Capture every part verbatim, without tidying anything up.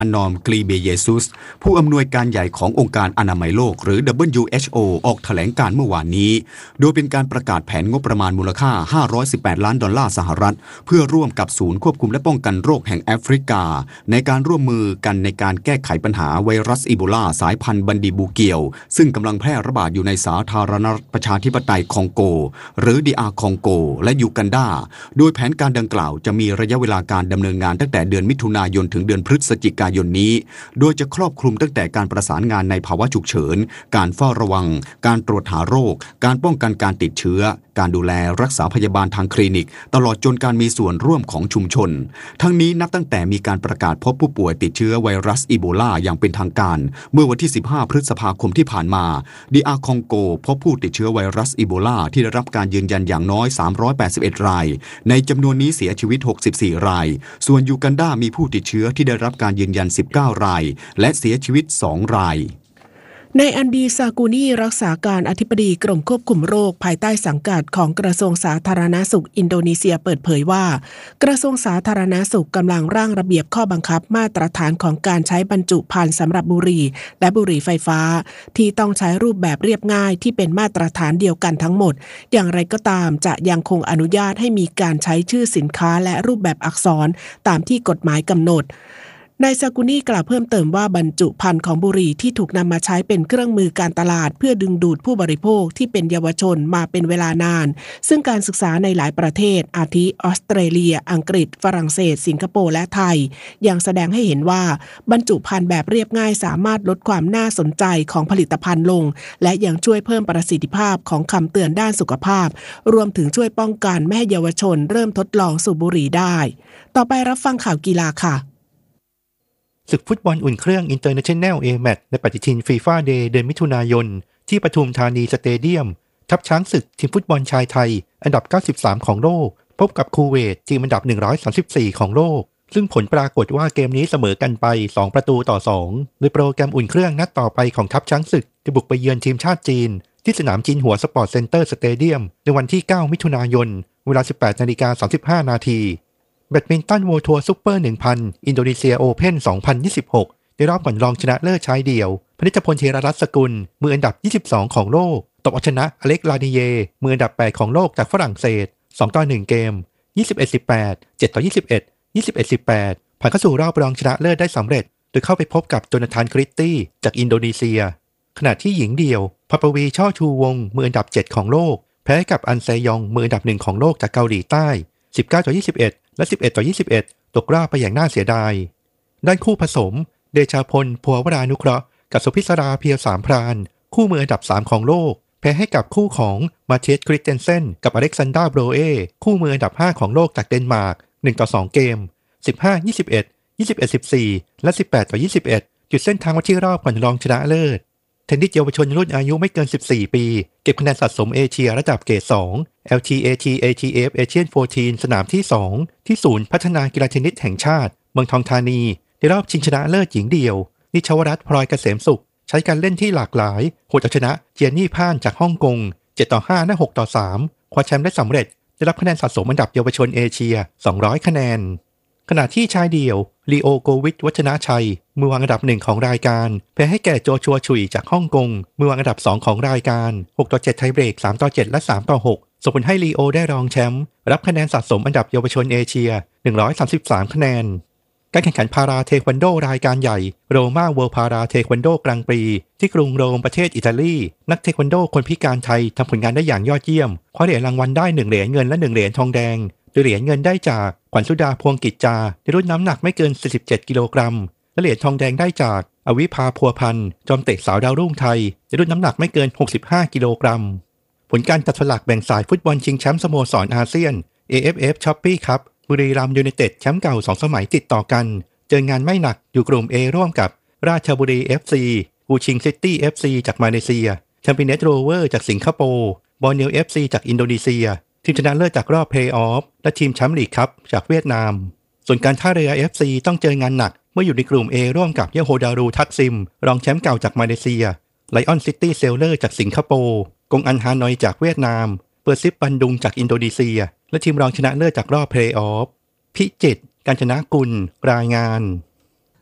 นอมกลีเบเยซุสผู้อำนวยการใหญ่ขององค์การอนามัยโลกหรือ ดับเบิลยู เอช โอ ออกแถลงการเมื่อวานนี้โดยเป็นการประกาศแผนงบประมาณมูลค่าห้าร้อยสิบแปดล้านดอลลาร์สหรัฐเพื่อร่วมกับศูนย์ควบคุมและป้องกันโรคแห่งแอฟริกาในการร่วมมือกันในการแก้ไขปัญหาไวรัสอีโบลาสายพันธุ์บันดีบูเกียวซึ่งกำลังแพร่ระบาดอยู่ในสาธารณรัฐประชาธิปไตยคองโกหรือ ดี อาร์ คองโกและยูกันดาโดยแผนการดังกล่าวจะมีระยะเวลาการดำเนินงานตั้งแต่เดือนมิถุนายนถึงเดือนพฤศจิกายนนี้โดยจะครอบคลุมตั้งแต่การประสานงานในภาวะฉุกเฉินการเฝ้าระวังการตรวจหาโรคการป้องกันการติดเชื้อการดูแลรักษาพยาบาลทางคลินิกตลอดจนการมีส่วนร่วมของชุมชนทั้งนี้นับตั้งแต่มีการประกาศพบผู้ป่วยติดเชื้อไวรัสอีโบลาอย่างเป็นทางการเมื่อวันที่สิบห้าพฤษภาคมที่ผ่านมา ดี อาร์ คองโกพบผู้ติดเชื้อไวรัสอีโบลาที่ได้รับการยืนยันอย่างน้อยสามร้อยแปดสิบเอ็ดรายในจำนวนนี้เสียชีวิตหกสิบสี่รายส่วนยูกันดามีผู้ติดเชื้อที่ได้รับการยืนยันสิบเก้ารายและเสียชีวิตสองรายนายอันดีซากูนีรักษาการอธิบดีกรมควบคุมโรคภายใต้สังกัดของกระทรวงสาธารณสุขอินโดนีเซียเปิดเผยว่ากระทรวงสาธารณสุขกำลังร่างระเบียบข้อบังคับมาตรฐานของการใช้บรรจุภัณฑ์สำหรับบุหรี่และบุหรี่ไฟฟ้าที่ต้องใช้รูปแบบเรียบง่ายที่เป็นมาตรฐานเดียวกันทั้งหมดอย่างไรก็ตามจะยังคงอนุญาตให้มีการใช้ชื่อสินค้าและรูปแบบอักษรตามที่กฎหมายกำหนดนายซากุนีกล่าวเพิ่มเติมว่าบรรจุภัณฑ์ของบุหรี่ที่ถูกนำมาใช้เป็นเครื่องมือการตลาดเพื่อดึงดูดผู้บริโภคที่เป็นเยาวชนมาเป็นเวลานานซึ่งการศึกษาในหลายประเทศอาทิออสเตรเลียอังกฤษฝรั่งเศสสิงคโปร์และไทยยังแสดงให้เห็นว่าบรรจุภัณฑ์แบบเรียบง่ายสามารถลดความน่าสนใจของผลิตภัณฑ์ลงและยังช่วยเพิ่มประสิทธิภาพของคำเตือนด้านสุขภาพรวมถึงช่วยป้องกันไม่ให้เยาวชนเริ่มทดลองสูบบุหรี่ได้ต่อไปรับฟังข่าวกีฬาค่ะศึกฟุตบอลอุ่นเครื่อง International Aแมตช์ ในปฏิทินฟีฟ่าเดย์เดือนมิถุนายนที่ปทุมธานีสเตเดียมทัพช้างศึกทีมฟุตบอลชายไทยอันดับเก้าสิบสามของโลกพบกับคูเวตทีมอันดับหนึ่งร้อยสามสิบสี่ของโลกซึ่งผลปรากฏว่าเกมนี้เสมอกันไปสองประตูต่อสองโดยโปรแกรมอุ่นเครื่องนัดต่อไปของทัพช้างศึกจะบุกไปเยือนทีมชาติจีนที่สนามจีนหัวสปอร์ตเซ็นเตอร์สเตเดียมในวันที่เก้ามิถุนายนเวลา สิบแปดนาฬิกาสามสิบห้านาทีแบดมินตัน World Tour Super หนึ่งพัน อินโดนีเซีย Open สองพันยี่สิบหกในรอบก่อนรองชนะเลิศชายเดี่ยวพนิชพลเทระรัตน์สกุลมืออันดับยี่สิบสองของโลกตบเอาชนะอเล็กลานิเยมืออันดับแปดของโลกจากฝรั่งเศสสองต่อหนึ่งเกม ยี่สิบเอ็ด สิบแปด เจ็ดต่อยี่สิบเอ็ด ยี่สิบเอ็ด สิบแปด ผ่านเข้าสู่รอบรองชนะเลิศได้สำเร็จโดยเข้าไปพบกับโจนาธานคริสตี้จากอินโดนีเซียขณะที่หญิงเดี่ยวพัปวีช่อชูวงมืออันดับเจ็ดของโลกแพ้กับอันเซยองมืออันดับหนึ่งของโลกจากเกาหลีใต้สิบเก้าต่อยี่สิบเอ็ดและสิบเอ็ดต่อยี่สิบเอ็ดตกรอบไปอย่างน่าเสียดายด้านคู่ผสมเดชาพลภัววรานุเคราะห์กับสุพิศราเพียวสามพรานคู่มืออันดับสามของโลกแพ้ให้กับคู่ของมาเทียสคริสเตนเซนกับอเล็กซานดราโบรเอคู่มืออันดับห้าของโลกจากเดนมาร์กหนึ่งต่อสองเกมสิบห้า ยี่สิบเอ็ด ยี่สิบเอ็ด สิบสี่และสิบแปดต่อยี่สิบเอ็ดจุดเส้นทางมาที่รอบก่อนรองชนะเลิศเทนนิสเยาวชนรุ่นอายุไม่เกินสิบสี่ปีเก็บคะแนนสะสมเอเชียระดับเกรดสอง แอล ที เอ ที เอ ที เอฟ Asian สิบสี่สนามที่สองที่ศูนย์พัฒนากีฬาเทนนิสแห่งชาติเมืองทองธานีในรอบชิงชนะเลิศหญิงเดี่ยวนิชวรัตน์พลอยเกษมสุขใช้การเล่นที่หลากหลายโหดเอาชนะเจียนี่พ่านจากฮ่องกงเจ็ดต่อห้าและหกต่อสามคว้าแชมป์ได้สำเร็จได้รับคะแนนสะสมอันดับเยาวชนเอเชียสองร้อยคะแนนขณะที่ชายเดี่ยวลีโอโกวิชวัฒนาชัยมือวางอันดับหนึ่งของรายการแพ้ให้แก่โจชัวชุยจากฮ่องกงมือวางอันดับสองของรายการหกต่อเจ็ดไทยเบรกสามต่อเจ็ดและสามต่อหกส่งผลให้ลีโอได้รองแชมป์รับคะแนนสะสมอันดับเยาวชนเอเชียหนึ่งร้อยสามสิบสามคะแนนการแข่งขันพาราเทควันโดรายการใหญ่โรม่าเวิลด์พาราเทควันโดกลางปีที่กรุงโรมประเทศอิตาลีนักเทควันโดคนพิการไทยทำผลงานได้อย่างยอดเยี่ยมคว้าเหรียญรางวัลได้หนึ่งเหรียญเงินและหนึ่งเหรียญทองแดงโดยเหรียญเงินได้จากขวัญสุดาพวงกิจจาในรุ่นน้ำหนักไม่เกินสี่สิบเจ็ดกิโลกรัมและเหรียญทองแดงได้จากอวิภาพัวพันธ์จอมเตะสาวดาวรุ่งไทยในรุ่นน้ำหนักไม่เกินหกสิบห้ากิโลกรัมผลการจัดสลากแบ่งสายฟุตบอลชิงแชมป์สโมสรอาเซียน เอ เอฟ เอฟ Shopee Cup บุรีรัมย์ยูไนเต็ดแชมป์เก่าสองสมัยติดต่อกันเจองานไม่หนักอยู่กลุ่ม A ร่วมกับราชบุรี เอฟ ซี กูชิงซิตี้ เอฟ ซี จากมาเลเซียแชมเปี้ยนเนสโรเวอร์จากสิงคโปร์บอร์เนียว เอฟ ซี จากอินโดนีเซียทีมชนะเลิศจากรอบเพลย์ออฟและทีมแชมป์ลีกคัพจากเวียดนามส่วนการท่าเรือ เอฟ ซี ต้องเจองานหนักเมื่ออยู่ในกลุ่ม A ร่วมกับเยโฮดารูทักซิมรองแชมป์เก่าจากมาเลเซียไลออนซิตี้เซลเลอร์จากสิงคโปร์กงอันฮานอยจากเวียดนามเปอร์ซิปบันดุงจากอินโดนีเซียและทีมรองชนะเลิศจากรอบเพลย์ออฟพิจิตรกาญจนกุลรายงาน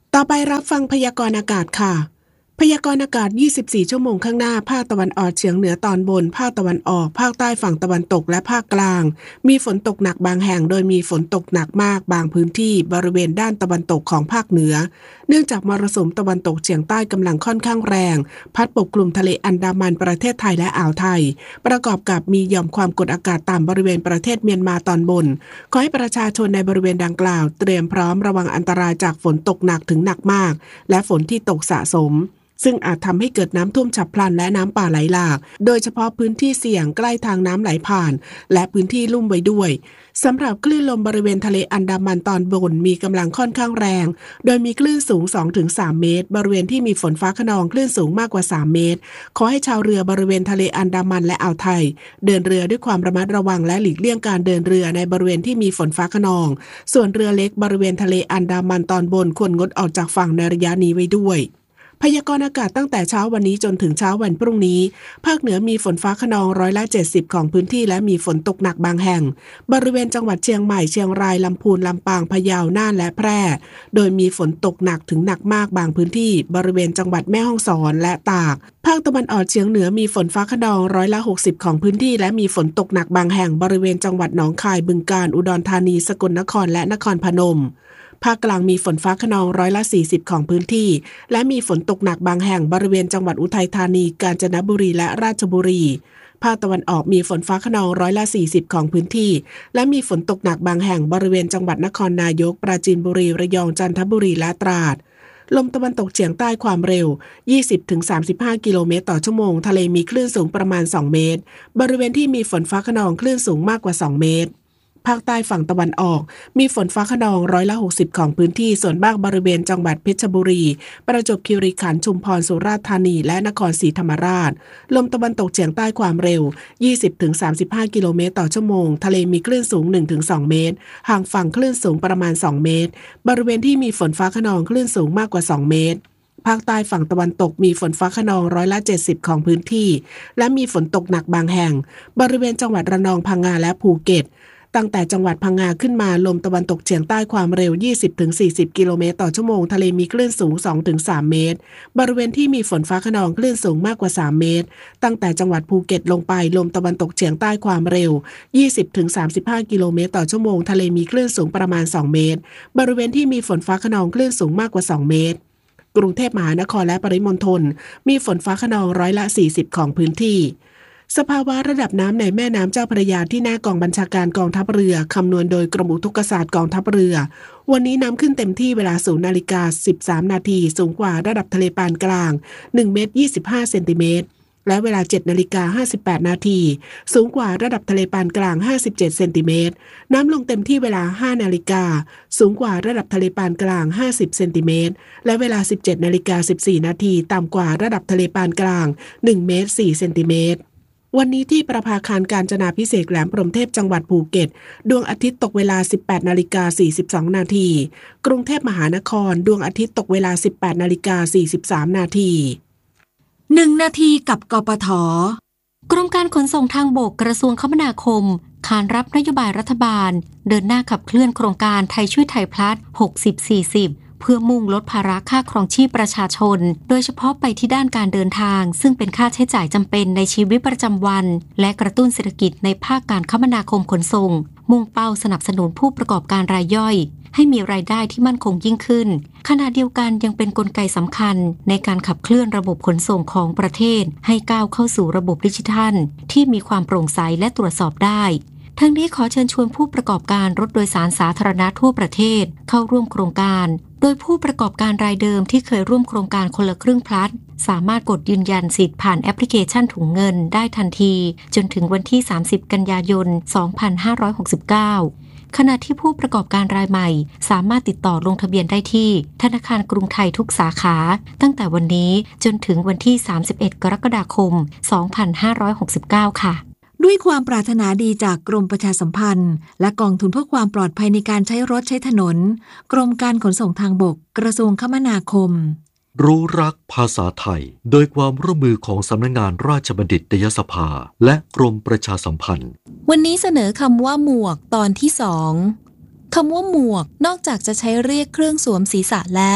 ต่อไปรับฟังพยากรณ์อากาศค่ะพยากรณ์อากาศยี่สิบสี่ชั่วโมงข้างหน้าภาคตะวันออกเฉียงเหนือตอนบนภาคตะวันออกภาคใต้ฝั่งตะวันตกและภาคกลางมีฝนตกหนักบางแห่งโดยมีฝนตกหนักมากบางพื้นที่บริเวณด้านตะวันตกของภาคเหนือเนื่องจากมรสุมตะวันตกเฉียงใต้กำลังค่อนข้างแรงพัดปกคลุมทะเลอันดามันประเทศไทยและอ่าวไทยประกอบกับมีหย่อมความกดอากาศต่ำบริเวณประเทศเมียนมาตอนบนขอให้ประชาชนในบริเวณดังกล่าวเตรียมพร้อมระวังอันตรายจากฝนตกหนักถึงหนักมากและฝนที่ตกสะสมซึ่งอาจทำให้เกิดน้ำท่วมฉับพลันและน้ำป่าไหลหลากโดยเฉพาะพื้นที่เสี่ยงใกล้ทางน้ำไหลผ่านและพื้นที่ลุ่มไว้ด้วยสำหรับคลื่นลมบริเวณทะเลอันดามันตอนบนมีกำลังค่อนข้างแรงโดยมีคลื่นสูง สองถึงสาม เมตรบริเวณที่มีฝนฟ้าคะนองคลื่นสูงมากกว่าสามเมตรขอให้ชาวเรือบริเวณทะเลอันดามันและอ่าวไทยเดินเรือด้วยความระมัดระวังและหลีกเลี่ยงการเดินเรือในบริเวณที่มีฝนฟ้าคะนองส่วนเรือเล็กบริเวณทะเลอันดามันตอนบนควรงดออกจากฝั่งในระยะนี้ไว้ด้วยพยากรณ์อากาศตั้งแต่เช้าวันนี้จนถึงเช้าวันพรุ่งนี้ภาคเหนือมีฝนฟ้าคะนองร้อยละเจ็ดสิบของพื้นที่และมีฝนตกหนักบางแห่งบริเวณจังหวัดเชียงใหม่เชียงรายลำพูนลำปางพะเยาน่านและแพร่โดยมีฝนตกหนักถึงหนักมากบางพื้นที่บริเวณจังหวัดแม่ฮ่องสอนและตากภาคตะวันออกเฉียงเหนือมีฝนฟ้าคะนองร้อยละหกสิบของพื้นที่และมีฝนตกหนักบางแห่งบริเวณจังหวัดหนองคายบึงกาฬอุดรธานีสกลนครและนครพนมภาคกลางมีฝนฟ้าคะนองร้อยละสี่สิบของพื้นที่และมีฝนตกหนักบางแห่งบริเวณจังหวัดอุทัยธานีกาญจนบุรีและราชบุรีภาคตะวันออกมีฝนฟ้าคะนองร้อยละสี่สิบของพื้นที่และมีฝนตกหนักบางแห่งบริเวณจังหวัดนครนายกปราจีนบุรีระยองจันทบุรีและตราดลมตะวันตกเฉียงใต้ความเร็ว ยี่สิบถึงสามสิบห้า กิโลเมตรต่อชั่วโมงทะเลมีคลื่นสูงประมาณสองเมตรบริเวณที่มีฝนฟ้าคะนองคลื่นสูงมากกว่าสองเมตรภาคใต้ฝั่งตะวันออกมีฝนฟ้าคะนองร้อยละหกสิบของพื้นที่ส่วนบ้างบริเวณจังหวัดเพชรบุรีประจวบคีรีขันธ์ชุมพรสุราษฎร์ธานีและนครศรีธรรมราชลมตะวันตกเฉียงใต้ความเร็ว ยี่สิบถึงสามสิบห้า กิโลเมตรต่อชั่วโมงทะเลมีคลื่นสูง หนึ่งถึงสอง เมตรห่างฝั่งคลื่นสูงประมาณสองเมตรบริเวณที่มีฝนฟ้าคะนองคลื่นสูงมากกว่าสองเมตรภาคใต้ฝั่งตะวันตกมีฝนฟ้าคะนองร้อยละเจ็ดสิบของพื้นที่และมีฝนตกหนักบางแห่งบริเวณจังหวัดระนองพังงาและภูเก็ตตั้งแต่จังหวัดพังงาขึ้นมาลมตะวันตกเฉียงใต้ความเร็ว ยี่สิบถึงสี่สิบ กิโลเมตรต่อชั่วโมงทะเลมีคลื่นสูง สองถึงสาม เมตรบริเวณที่มีฝนฟ้าคะนองคลื่นสูงมากกว่าสามเมตรตั้งแต่จังหวัดภูเก็ตลงไปลมตะวันตกเฉียงใต้ความเร็ว ยี่สิบถึงสามสิบห้า กิโลเมตรต่อชั่วโมงทะเลมีคลื่นสูงประมาณสองเมตรบริเวณที่มีฝนฟ้าคะนองคลื่นสูงมากกว่าสองเมตรกรุงเทพมหานครและปริมณฑลมีฝนฟ้าคะนองร้อยละสี่สิบของพื้นที่สภาวะระดับน้ำในแม่น้ำเจ้าพระยาที่หน้ากองบัญชาการกองทัพเรือคำนวณโดยกรมอุทกศาสตร์กองทัพเรือวันนี้น้ำขึ้นเต็มที่เวลา ศูนย์นาฬิกาสิบสามนาทีสูงกว่าระดับทะเลปานกลางหนึ่งเมตรยี่สิบห้าเซนติเมตรและเวลา เจ็ดนาฬิกาห้าสิบแปดนาทีสูงกว่าระดับทะเลปานกลางห้าสิบเจ็ดเซนติเมตรน้ำลงเต็มที่เวลา ห้านาฬิกาสูงกว่าระดับทะเลปานกลางห้าสิบเซนติเมตรและเวลา สิบเจ็ดนาฬิกาสิบสี่นาทีต่ำกว่าระดับทะเลปานกลางหนึ่งเมตรสี่เซนติเมตรวันนี้ที่ประภาคารกาญจนาภิเษกแหลมพรหมเทพจังหวัดภูเก็ตดวงอาทิตย์ตกเวลา สิบแปดนาฬิกาสี่สิบสองนาทีกรุงเทพมหานครดวงอาทิตย์ตกเวลา สิบแปดนาฬิกาสี่สิบสามนาทีหนึ่งนาทีกับกปท.กรมการขนส่งทางบกกระทรวงคมนาคมขานรับนโยบายรัฐบาลเดินหน้าขับเคลื่อนโครงการไทยช่วยไทยพลัส หกสิบ สี่สิบเพื่อมุ่งลดภาระค่าครองชีพประชาชนโดยเฉพาะไปที่ด้านการเดินทางซึ่งเป็นค่าใช้จ่ายจำเป็นในชีวิตประจำวันและกระตุ้นเศรษฐกิจในภาคการคมนาคมขนส่งมุ่งเป้าสนับสนุนผู้ประกอบการรายย่อยให้มีรายได้ที่มั่นคงยิ่งขึ้นขณะเดียวกันยังเป็นกลไกสำคัญในการขับเคลื่อนระบบขนส่งของประเทศให้ก้าวเข้าสู่ระบบดิจิทัลที่มีความโปร่งใสและตรวจสอบได้ทั้งนี้ขอเชิญชวนผู้ประกอบการรถโดยสารสาธารณะทั่วประเทศเข้าร่วมโครงการโดยผู้ประกอบการรายเดิมที่เคยร่วมโครงการคนละครึ่งพลัสสามารถกดยืนยันสิทธิ์ผ่านแอปพลิเคชันถุงเงินได้ทันทีจนถึงวันที่สามสิบกันยายนสองพันห้าร้อยหกสิบเก้าขณะที่ผู้ประกอบการรายใหม่สามารถติดต่อลงทะเบียนได้ที่ธนาคารกรุงไทยทุกสาขาตั้งแต่วันนี้จนถึงวันที่สามสิบเอ็ดกรกฎาคมสองพันห้าร้อยหกสิบเก้าค่ะด้วยความปรารถนาดีจากกรมประชาสัมพันธ์และกองทุนเพื่อความปลอดภัยในการใช้รถใช้ถนนกรมการขนส่งทางบกกระทรวงคมนาคมรู้รักภาษาไทยโดยความร่วมมือของสำนักงานราชบัณฑิตยสภาและกรมประชาสัมพันธ์วันนี้เสนอคำว่าหมวกตอนที่สองคำว่าหมวกนอกจากจะใช้เรียกเครื่องสวมศีรษะแล้ว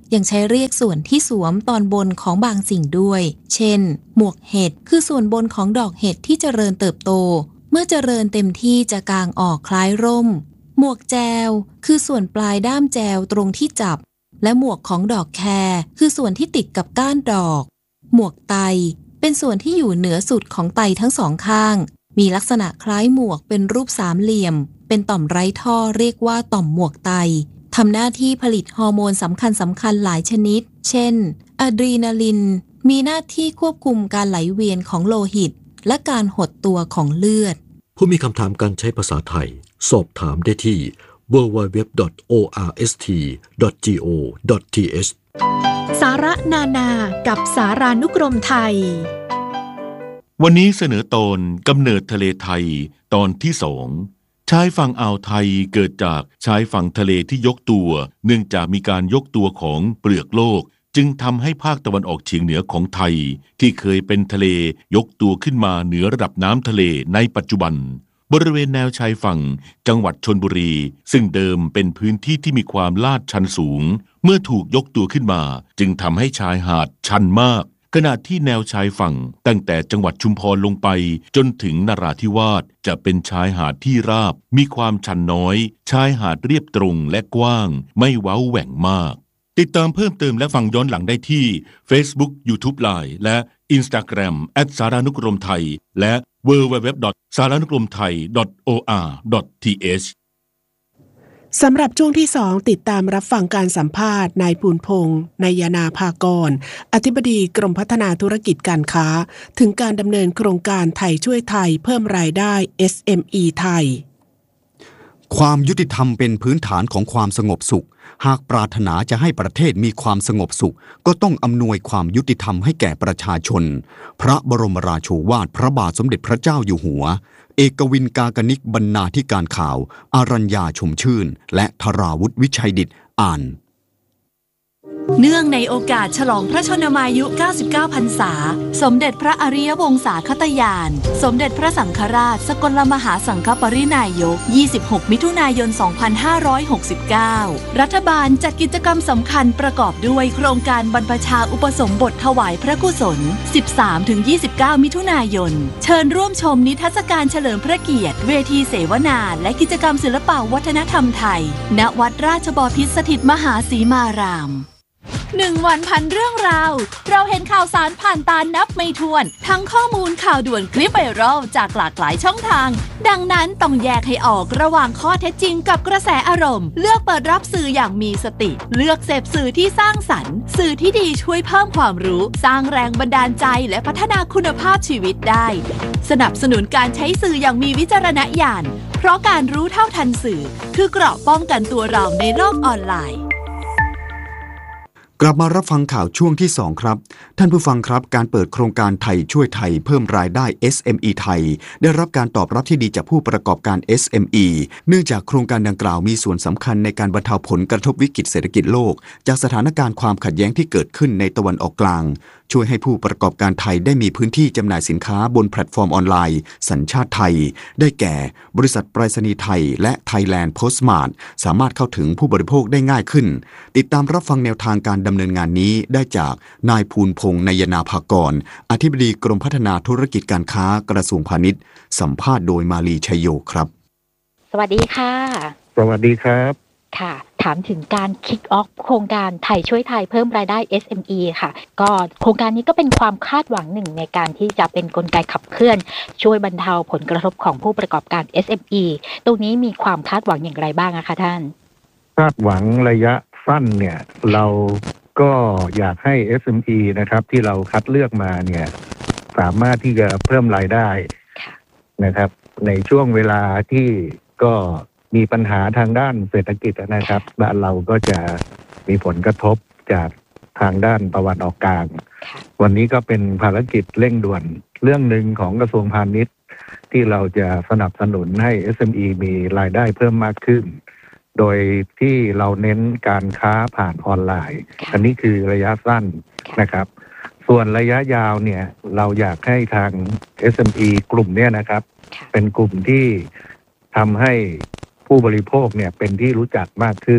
ยังใช้เรียกส่วนที่สวมตอนบนของบางสิ่งด้วย เช่น หมวกเห็ดคือส่วนบนของดอกเห็ดที่เจริญเติบโตเมื่อเจริญเต็มที่จะกางออกคล้ายร่มหมวกแจวคือส่วนปลายด้ามแจวตรงที่จับและหมวกของดอกแครคือส่วนที่ติดกับก้านดอกหมวกไตเป็นส่วนที่อยู่เหนือสุดของไตทั้งสองข้างมีลักษณะคล้ายหมวกเป็นรูปสามเหลี่ยมเป็นต่อมไร้ท่อเรียกว่าต่อมหมวกไตทำหน้าที่ผลิตฮอร์โมนสำคัญสำคัญหลายชนิดเช่นอะดรีนาลินมีหน้าที่ควบคุมการไหลเวียนของโลหิตและการหดตัวของเลือดผู้มีคำถามการใช้ภาษาไทยสอบถามได้ที่ ดับเบิลยู ดับเบิลยู ดับเบิลยู ดอท โอ อาร์ เอส ที ดอท จี โอ ดอท ที เอชสาระนานากับสารานุกรมไทยวันนี้เสนอตอนกำเนิดทะเลไทยตอนที่สองชายฝั่งอ่าวไทยเกิดจากชายฝั่งทะเลที่ยกตัวเนื่องจากมีการยกตัวของเปลือกโลกจึงทำให้ภาคตะวันออกเฉียงเหนือของไทยที่เคยเป็นทะเลยกตัวขึ้นมาเหนือระดับน้ำทะเลในปัจจุบันบริเวณแนวชายฝั่งจังหวัดชลบุรีซึ่งเดิมเป็นพื้นที่ที่มีความลาดชันสูงเมื่อถูกยกตัวขึ้นมาจึงทำให้ชายหาดชันมากขณะที่แนวชายฝั่งตั้งแต่จังหวัดชุมพรลงไปจนถึงนราธิวาสจะเป็นชายหาดที่ราบมีความชันน้อยชายหาดเรียบตรงและกว้างไม่เว้าแหว่งมากติดตามเพิ่มเติมและฟังย้อนหลังได้ที่ Facebook YouTube Line และ Instagram แอท สารานุกรมไทยและ ดับเบิลยู ดับเบิลยู ดับเบิลยู ดอท สารานุกรมไทย ดอท โอ อาร์ ดอท ที เอชสำหรับช่วงที่สองติดตามรับฟังการสัมภาษณ์นายภูลพงษ์นายนาภากรอธิบดีกรมพัฒนาธุรกิจการค้าถึงการดำเนินโครงการไทยช่วยไทยเพิ่มรายได้ เอส เอ็ม อี ไทยความยุติธรรมเป็นพื้นฐานของความสงบสุขหากปรารถนาจะให้ประเทศมีความสงบสุขก็ต้องอำนวยความยุติธรรมให้แก่ประชาชนพระบรมราโชวาทพระบาทสมเด็จพระเจ้าอยู่หัวเอกวินกากนิกบรรณาธิการข่าวอารัญญาชมชื่นและธราวุฒิวิชัยดิษฐ์อ่านเนื่องในโอกาสฉลองพระชนมายุเก้าสิบเก้าพรรษาสมเด็จพระอริยวงศาคตญาณสมเด็จพระสังฆราชสกลมหาสังฆปรินายกยี่สิบหกมิถุนายนสองพันห้าร้อยหกสิบเก้ารัฐบาลจัดกิจกรรมสำคัญประกอบด้วยโครงการบรรพชาอุปสมบทถวายพระกุศล สิบสามถึงยี่สิบเก้า มิถุนายนเชิญร่วมชมนิทรรศการเฉลิมพระเกียรติเวทีเสวนาและกิจกรรมศิลปวัฒนธรรมไทยณวัดราชบพิตรสถิตมหาสีมารามหนึ่งวันพันเรื่องราวเราเห็นข่าวสารผ่านตานับไม่ถ้วนทั้งข้อมูลข่าวด่วนคลิปไวรัลจากหลากหลายช่องทางดังนั้นต้องแยกให้ออกระหว่างข้อเท็จจริงกับกระแสอารมณ์เลือกเปิดรับสื่ออย่างมีสติเลือกเสพสื่อที่สร้างสรรค์สื่อที่ดีช่วยเพิ่มความรู้สร้างแรงบันดาลใจและพัฒนาคุณภาพชีวิตได้สนับสนุนการใช้สื่ออย่างมีวิจารณญาณเพราะการรู้เท่าทันสื่อคือเกราะป้องกันตัวเราในโลกออนไลน์กลับมารับฟังข่าวช่วงที่สองครับท่านผู้ฟังครับการเปิดโครงการไทยช่วยไทยเพิ่มรายได้ เอส เอ็ม อี ไทยได้รับการตอบรับที่ดีจากผู้ประกอบการ เอส เอ็ม อี เนื่องจากโครงการดังกล่าวมีส่วนสำคัญในการบรรเทาผลกระทบวิกฤตเศรษฐกิจโลกจากสถานการณ์ความขัดแย้งที่เกิดขึ้นในตะวันออกกลางช่วยให้ผู้ประกอบการไทยได้มีพื้นที่จำหน่ายสินค้าบนแพลตฟอร์มออนไลน์สัญชาติไทยได้แก่บริษัทไปรษณีย์ไทยและ Thailand Postmart สามารถเข้าถึงผู้บริโภคได้ง่ายขึ้นติดตามรับฟังแนวทางการดำเนินงานนี้ได้จากนายภูลพงษ์นายนาภากรอธิบดีกรมพัฒนาธุรกิจการค้ากระทรวงพาณิชย์สัมภาษณ์โดยมาลีชัยโยครับสวัสดีค่ะสวัสดีครับค่ะถามถึงการคิกออฟโครงการไทยช่วยไทยเพิ่มรายได้ เอส เอ็ม อี ค่ะก็โครงการนี้ก็เป็นความคาดหวังหนึ่งในการที่จะเป็นกลไกขับเคลื่อนช่วยบรรเทาผลกระทบของผู้ประกอบการ เอส เอ็ม อี ตรงนี้มีความคาดหวังอย่างไรบ้างอะคะท่านคาดหวังระยะสั้นเนี่ยเราก็อยากให้ เอส เอ็ม อี นะครับที่เราคัดเลือกมาเนี่ยสามารถที่จะเพิ่มรายได้นะครับในช่วงเวลาที่ก็มีปัญหาทางด้านเศรษฐกิจนะครับบ้านเราก็จะมีผลกระทบจากทางด้านตะวันออกกลางวันนี้ก็เป็นภารกิจเร่งด่วนเรื่องหนึ่งของกระทรวงพาณิชย์ที่เราจะสนับสนุนให้ เอส เอ็ม อี มีรายได้เพิ่มมากขึ้นโดยที่เราเน้นการค้าผ่านออนไลน์อันนี้คือระยะสั้นนะครับส่วนระยะยาวเนี่ยเราอยากให้ทาง เอส เอ็ม อี กลุ่มเนี่ยนะครับเป็นกลุ่มที่ทำให้ผู้บริโภคเนี่ยเป็นที่รู้จักมากขึ้น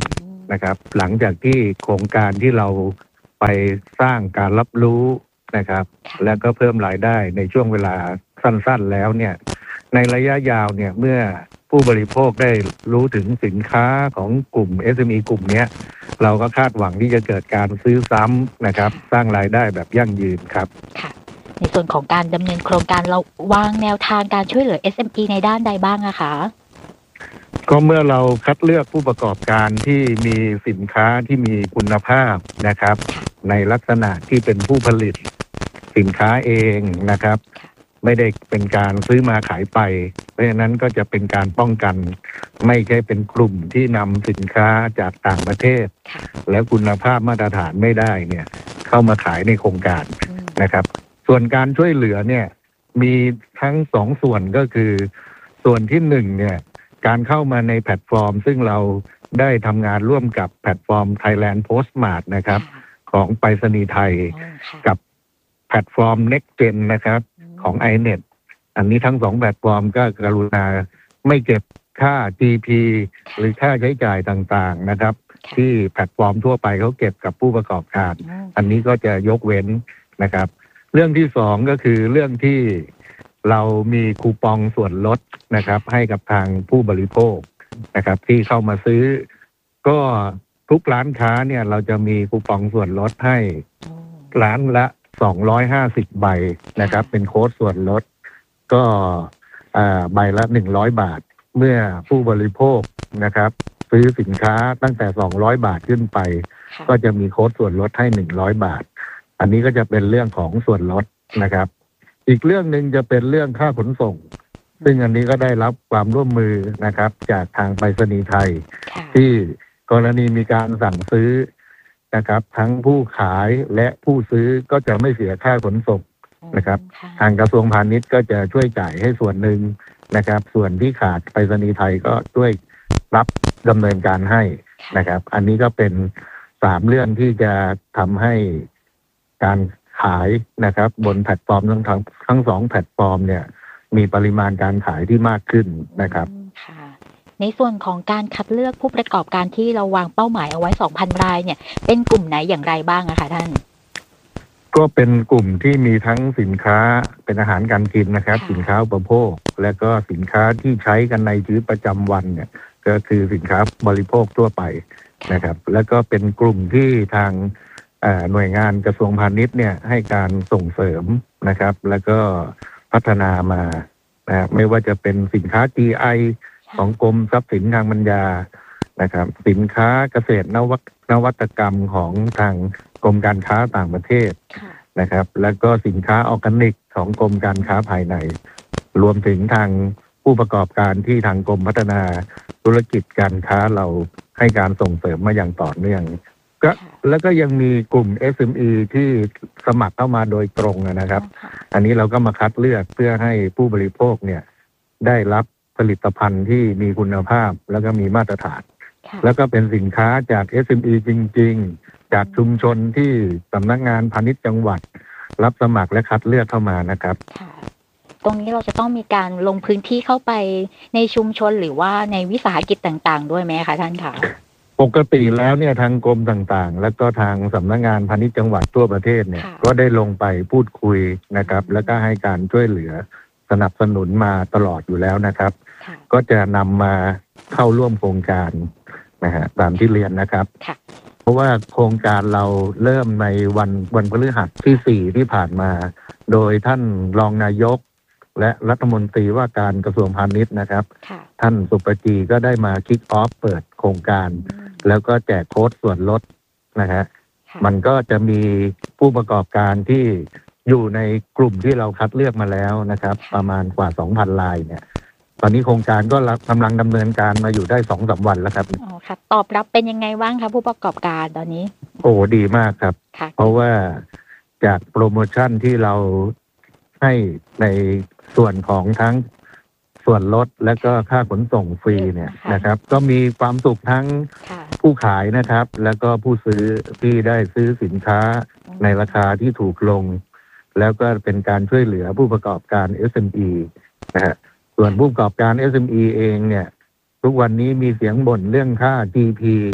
นะครับหลังจากที่โครงการที่เราไปสร้างการรับรู้นะครับแล้วก็เพิ่มรายได้ในช่วงเวลาสั้นๆแล้วเนี่ยในระยะยาวเนี่ยเมื่อผู้บริโภคได้รู้ถึงสินค้าของกลุ่ม เอส เอ็ม อี กลุ่มนี้เราก็คาดหวังที่จะเกิดการซื้อซ้ำนะครับสร้างรายได้แบบยั่งยืนครับค่ะในส่วนของการดำเนินโครงการเราวางแนวทางการช่วยเหลือ เอส เอ็ม อี ในด้านใดบ้างอะคะก็เมื่อเราคัดเลือกผู้ประกอบการที่มีสินค้าที่มีคุณภาพนะครับในลักษณะที่เป็นผู้ผลิตสินค้าเองนะครับไม่ได้เป็นการซื้อมาขายไปเพราะฉะนั้นก็จะเป็นการป้องกันไม่ใช่เป็นกลุ่มที่นำสินค้าจากต่างประเทศแล้วคุณภาพมาตรฐานไม่ได้เนี่ยเข้ามาขายในโครงการนะครับส่วนการช่วยเหลือเนี่ยมีทั้งสองส่วนก็คือส่วนที่หนึ่งเนี่ยการเข้ามาในแพลตฟอร์มซึ่งเราได้ทำงานร่วมกับแพลตฟอร์ม Thailand Postmart นะครับของไปรษณีย์ไทยกับแพลตฟอร์ม Next Gen นะครับของ ไอ เน็ต อันนี้ทั้งสองแพลตฟอร์มก็กรุณาไม่เก็บค่า จี พี หรือค่าใช้จ่ายต่างๆนะครับที่แพลตฟอร์มทั่วไปเขาเก็บกับผู้ประกอบการอันนี้ก็จะยกเว้นนะครับเรื่องที่สองก็คือเรื่องที่เรามีคูปองส่วนลดนะครับให้กับทางผู้บริโภคนะครับที่เข้ามาซื้อก็ทุกร้านค้าเนี่ยเราจะมีคูปองส่วนลดให้ร้านละสองร้อยห้าสิบใบนะครับเป็นโค้ดส่วนลดก็ใบละหนึ่งร้อยบาทเมื่อผู้บริโภคนะครับซื้อสินค้าตั้งแต่สองร้อยบาทขึ้นไปก็จะมีโค้ดส่วนลดให้หนึ่งร้อยบาทอันนี้ก็จะเป็นเรื่องของส่วนลดนะครับอีกเรื่องหนึ่งจะเป็นเรื่องค่าขนส่งซึ่งอันนี้ก็ได้รับความร่วมมือนะครับจากทางไปรษณีย์ไทยที่กรณีมีการสั่งซื้อนะครับทั้งผู้ขายและผู้ซื้อก็จะไม่เสียค่าขนส่งนะครับทางกระทรวงพาณิชย์ก็จะช่วยจ่ายให้ส่วนหนึ่งนะครับส่วนที่ขาดไปรษณีย์ไทยก็ช่วยรับดำเนินการให้นะครับอันนี้ก็เป็นสามเรื่องที่จะทำให้การขายนะครับบนแพลตฟอร์มทั้งทั้งทั้งสองแพลตฟอร์มเนี่ยมีปริมาณการขายที่มากขึ้นนะครับในส่วนของการคัดเลือกผู้ประกอบการที่เราวางเป้าหมายเอาไว้ สองพัน รายเนี่ยเป็นกลุ่มไหนอย่างไรบ้างอะคะท่านก็เป็นกลุ่มที่มีทั้งสินค้าเป็นอาหารการกินนะครับสินค้าอุปโภคและก็สินค้าที่ใช้กันในชีวิตประจำวันเนี่ยก็คือสินค้าบริโภคทั่วไปนะครับแล้วก็เป็นกลุ่มที่ทางหน่วยงานกระทรวงพาณิชย์เนี่ยให้การส่งเสริมนะครับแล้วก็พัฒนามานะไม่ว่าจะเป็นสินค้า จี ไอ ของกรมทรัพย์สินทางปัญญานะครับสินค้าเกษตรนวัตนวัตกรรมของทางกรมการค้าต่างประเทศนะครับแล้วก็สินค้าออร์แกนิกของกรมการค้าภายในรวมถึงทางผู้ประกอบการที่ทางกรมพัฒนาธุรกิจการค้าเราให้การส่งเสริมมาอย่างต่อเนื่องก็แล้วก็ยังมีกลุ่ม เอส เอ็ม อี ที่สมัครเข้ามาโดยตรงนะครับอันนี้เราก็มาคัดเลือกเพื่อให้ผู้บริโภคเนี่ยได้รับผลิตภัณฑ์ที่มีคุณภาพแล้วก็มีมาตรฐานแล้วก็เป็นสินค้าจาก เอส เอ็ม อี จริงๆจากชุมชนที่สำนักงานพาณิชย์จังหวัดรับสมัครและคัดเลือกเข้ามานะครับตรงนี้เราจะต้องมีการลงพื้นที่เข้าไปในชุมชนหรือว่าในวิสาหกิจต่างๆด้วยไหมคะท่านคะปกติแล้วเนี่ยทางกรมต่างๆแล้วก็ทางสำนักงานพาณิชย์จังหวัดทั่วประเทศเนี่ยก็ได้ลงไปพูดคุยนะครับแล้วก็ให้การช่วยเหลือสนับสนุนมาตลอดอยู่แล้วนะครับก็จะนำมาเข้าร่วมโครงการนะฮะตามที่เรียนนะครับเพราะว่าโครงการเราเริ่มในวันวันพฤหัสที่สี่ที่ผ่านมาโดยท่านรองนายกและรัฐมนตรีว่าการกระทรวงพาณิชย์นะครับท่านสุปจีก็ได้มาคิกออฟเปิดโครงการแล้วก็แจกโค้ดส่วนลดนะฮะมันก็จะมีผู้ประกอบการที่อยู่ในกลุ่มที่เราคัดเลือกมาแล้วนะครับประมาณกว่า สองพัน รายเนี่ยตอนนี้โครงการก็กำลังดำเนินการมาอยู่ได้ สองถึงสาม วันแล้วครับอ๋อค่ะตอบรับเป็นยังไงบ้างคะผู้ประกอบการตอนนี้โอ้ดีมากครับเพราะว่าจากโปรโมชั่นที่เราให้ในส่วนของทั้งส่วนลดและก็ค่าขนส่งฟรีเนี่ยนะครับก็มีความสุขทั้งผู้ขายนะครับแล้วก็ผู้ซื้อที่ได้ซื้อสินค้าในราคาที่ถูกลงแล้วก็เป็นการช่วยเหลือผู้ประกอบการ เอส เอ็ม อี นะฮะส่วนผู้ประกอบการ เอส เอ็ม อี เองเนี่ยทุกวันนี้มีเสียงบ่นเรื่องค่า จี พี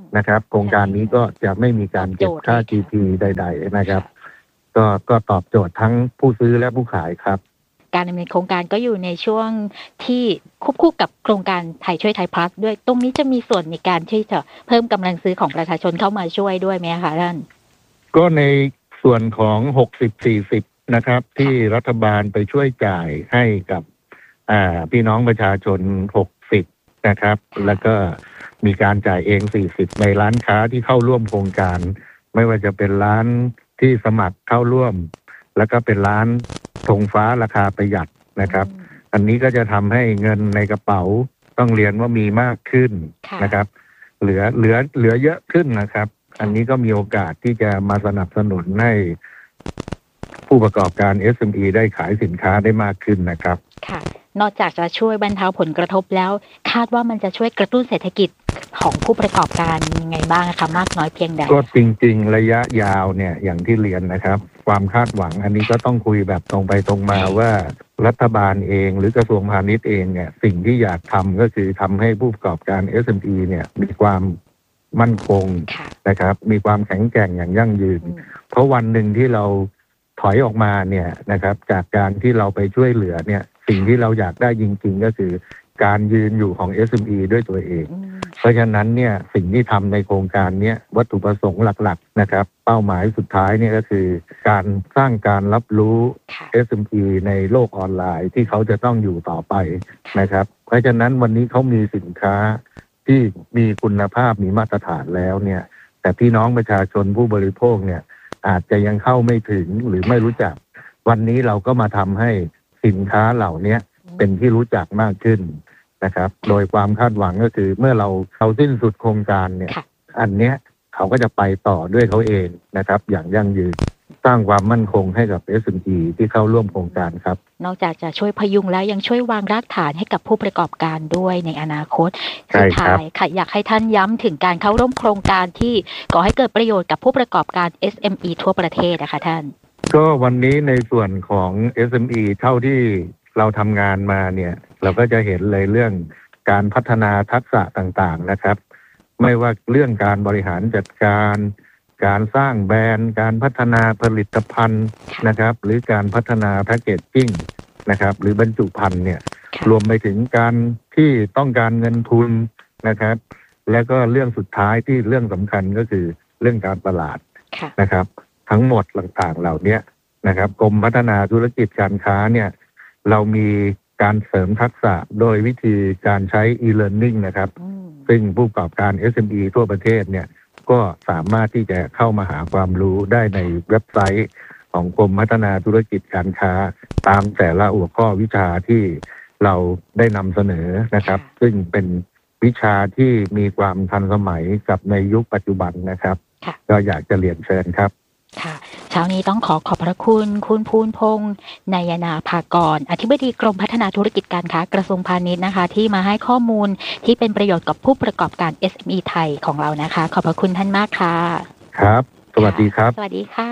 นะครับโครงการนี้ก็จะไม่มีการเก็บค่า จี พี ใดๆนะครับก็ก็ตอบโจทย์ทั้งผู้ซื้อและผู้ขายครับการดำเนินโครงการก็อยู่ในช่วงที่ควบคู่กับโครงการไทยช่วยไทยพลัสด้วยตรงนี้จะมีส่วนในการที่จะเพิ่มกำลังซื้อของประชาชนเข้ามาช่วยด้วยไหมคะท่านก็ในส่วนของหกสิบ สี่สิบนะครับที่รัฐบาลไปช่วยจ่ายให้กับอ่าพี่น้องประชาชนหกสิบนะครับแล้วก็มีการจ่ายเองสี่สิบในร้านค้าที่เข้าร่วมโครงการไม่ว่าจะเป็นร้านที่สมัครเข้าร่วมแล้วก็เป็นร้านธงฟ้าราคาประหยัดนะครับอันนี้ก็จะทำให้เงินในกระเป๋าต้องเรียนว่ามีมากขึ้นนะครับเหลือเหลือเหลือเยอะขึ้นนะครับอันนี้ก็มีโอกาสที่จะมาสนับสนุนให้ผู้ประกอบการ เอส เอ็ม อี ได้ขายสินค้าได้มากขึ้นนะครับค่ะนอกจากจะช่วยบรรเทาผลกระทบแล้วคาดว่ามันจะช่วยกระตุ้นเศรษฐกิจของผู้ประกอบการยังไงบ้างคะมากน้อยเพียงใดก็จริงๆระยะยาวเนี่ยอย่างที่เรียนนะครับความคาดหวังอันนี้ก็ต้องคุยแบบตรงไปตรงมาว่ารัฐบาลเองหรือกระทรวงพาณิชย์เองเนี่ยสิ่งที่อยากทำก็คือทำให้ผู้ประกอบการ เอส เอ็ม อี เนี่ยมีความมั่นคงนะครับมีความแข็งแกร่งอย่างยั่งยืนเพราะวันหนึ่งที่เราถอยออกมาเนี่ยนะครับจากการที่เราไปช่วยเหลือเนี่ยสิ่งที่เราอยากได้จริงๆก็คือการยืนอยู่ของ เอส เอ็ม อี ด้วยตัวเองเพราะฉะนั้นเนี่ยสิ่งที่ทำในโครงการนี้วัตถุประสงค์หลักๆนะครับเป้าหมายสุดท้ายเนี่ยก็คือการสร้างการรับรู้ เอส เอ็ม อี ในโลกออนไลน์ที่เขาจะต้องอยู่ต่อไปนะครับเพราะฉะนั้นวันนี้เขามีสินค้าที่มีคุณภาพมีมาตรฐานแล้วเนี่ยแต่พี่น้องประชาชนผู้บริโภคเนี่ยอาจจะยังเข้าไม่ถึงหรือไม่รู้จักวันนี้เราก็มาทำให้สินค้าเหล่านี้เป็นที่รู้จักมากขึ้นนะครับโดยความคาดหวังก็คือเมื่อเราเขาสิ้นสุดโครงการเนี่ยอันเนี้ยเขาก็จะไปต่อด้วยเขาเองนะครับอย่างยั่งยืนสร้างความมั่นคงให้กับ เอส เอ็ม อี ที่เข้าร่วมโครงการครับนอกจากจะช่วยพยุงแล้วยังช่วยวางรากฐานให้กับผู้ประกอบการด้วยในอนาคตสุดท้ายค่ะอยากให้ท่านย้ำถึงการเข้าร่วมโครงการที่ก่อให้เกิดประโยชน์กับผู้ประกอบการ เอส เอ็ม อี ทั่วประเทศนะคะท่านก็วันนี้ในส่วนของ เอส เอ็ม อี เท่าที่เราทำงานมาเนี่ยเราก็จะเห็นเลยเรื่องการพัฒนาทักษะต่างๆนะครับไม่ว่าเรื่องการบริหารจัดการการสร้างแบรนด์การพัฒนาผลิตภัณฑ์นะครับหรือการพัฒนาแพคเกจจิ้งนะครับหรือบรรจุภัณฑ์เนี่ยรวมไปถึงการที่ต้องการเงินทุนนะครับและก็เรื่องสุดท้ายที่เรื่องสำคัญก็คือเรื่องการตลาดนะครับทั้งหมดต่างๆเหล่านี้นะครับกรมพัฒนาธุรกิจการค้าเนี่ยเรามีการเสริมทักษะโดยวิธีการใช้ e-learning นะครับซึ่งผู้ประกอบการ เอส เอ็ม อี ทั่วประเทศเนี่ยก็สามารถที่จะเข้ามาหาความรู้ได้ในเว็บไซต์ของกรมพัฒนาธุรกิจการค้าตามแต่ละหัวข้อวิชาที่เราได้นำเสนอนะครับซึ่งเป็นวิชาที่มีความทันสมัยกับในยุคปัจจุบันนะครับก็อยากจะเรียนเชิญครับค่ะเช้านี้ต้องขอขอบพระคุณคุณภูนพงษ์นายนาภากรอธิบดีกรมพัฒนาธุรกิจการค้ากระทรวงพาณิชย์นะคะที่มาให้ข้อมูลที่เป็นประโยชน์กับผู้ประกอบการ เอส เอ็ม อี ไทยของเรานะคะขอบพระคุณท่านมากค่ะครับสวัสดีครับสวัสดีค่ะ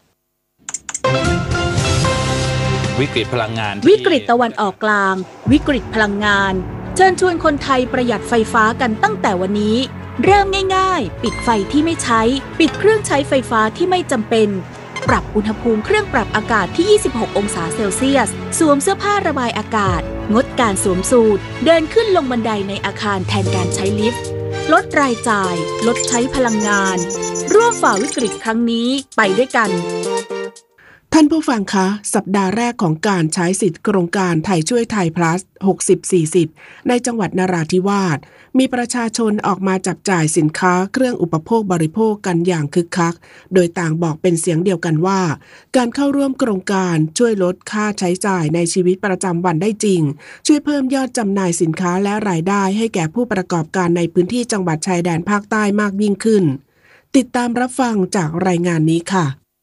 วิกฤตพลังงานวิกฤตตะวันออกกลางวิกฤตพลังงานเชิญชวนคนไทยประหยัดไฟฟ้ากันตั้งแต่วันนี้เริ่มง่ายๆปิดไฟที่ไม่ใช้ปิดเครื่องใช้ไฟฟ้าที่ไม่จำเป็นปรับอุณหภูมิเครื่องปรับอากาศที่ยี่สิบหกองศาเซลเซียสสวมเสื้อผ้าระบายอากาศงดการสวมสูทเดินขึ้นลงบันไดในอาคารแทนการใช้ลิฟต์ลดรายจ่ายลดใช้พลังงานร่วมฝ่าวิกฤตครั้งนี้ไปด้วยกันท่านผู้ฟังคะสัปดาห์แรกของการใช้สิทธิ์โครงการไทยช่วยไทย plus หกสิบ สี่สิบ ในจังหวัดนราธิวาสมีประชาชนออกมาจับจ่ายสินค้าเครื่องอุปโภคบริโภคกันอย่างคึกคักโดยต่างบอกเป็นเสียงเดียวกันว่าการเข้าร่วมโครงการช่วยลดค่าใช้จ่ายในชีวิตประจำวันได้จริงช่วยเพิ่มยอดจำหน่ายสินค้าและรายได้ให้แก่ผู้ประกอบการในพื้นที่จังหวัดชายแดนภาคใต้มากยิ่งขึ้นติดตามรับฟังจากรายงานนี้ค่ะ